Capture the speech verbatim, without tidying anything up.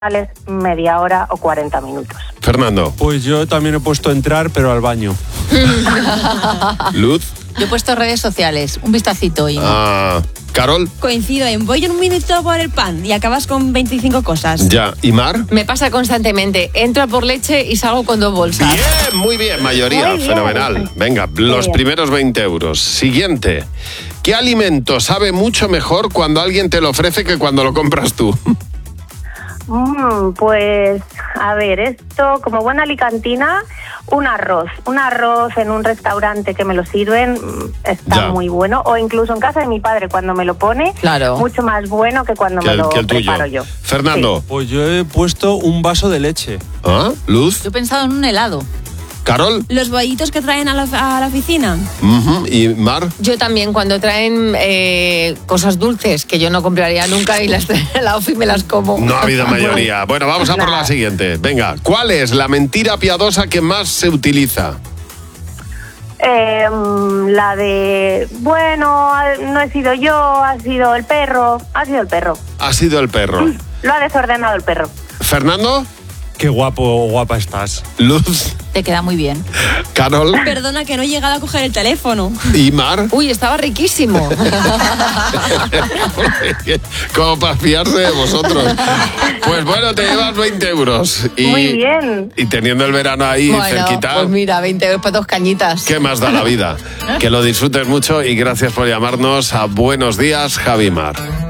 media hora o cuarenta minutos. Fernando. Pues yo también he puesto entrar, pero al baño. Luz. Yo he puesto redes sociales, un vistacito. Y... Ah, Carol. Coincido en voy en un minuto por el pan y acabas con veinticinco cosas. Ya. ¿Y Mar? Me pasa constantemente, entro a por leche y salgo con dos bolsas. Bien, muy bien, mayoría, Muy bien. fenomenal. Venga, los bien. primeros veinte euros. Siguiente. ¿Qué alimento sabe mucho mejor cuando alguien te lo ofrece que cuando lo compras tú? Mm, pues, a ver, esto, como buena alicantina, un arroz. Un arroz en un restaurante que me lo sirven mm, está Ya. muy bueno. O incluso en casa de mi padre, cuando me lo pone, Claro. mucho más bueno que cuando Que me el, lo que el tuyo. preparo yo. Fernando. Pues yo he puesto un vaso de leche. ¿Ah? Luz. Yo he pensado en un helado. Carol. Los bollitos que traen a la, a la oficina. Ujú. ¿Y Mar? Yo también, cuando traen eh, cosas dulces que yo no compraría nunca y las traen a la ofi y me las como. No ha habido mayoría. Bueno, vamos a por la Nada. siguiente. Venga, ¿cuál es la mentira piadosa que más se utiliza? Eh, mm, la de, bueno, no he sido yo, ha sido el perro. Ha sido el perro. Ha sido el perro. Lo ha desordenado el perro. Fernando. Qué guapo o guapa estás. Luz. Te queda muy bien. Carol. Perdona que no he llegado a coger el teléfono. ¿Y Mar? Uy, estaba riquísimo. Como para fiarse de vosotros. Pues bueno, te llevas veinte euros. Y, Muy bien. Y teniendo el verano ahí Bueno, cerquita, pues mira, veinte euros para dos cañitas. ¿qué más da la vida? Que lo disfrutes mucho y gracias por llamarnos a Buenos Días, Javi Mar.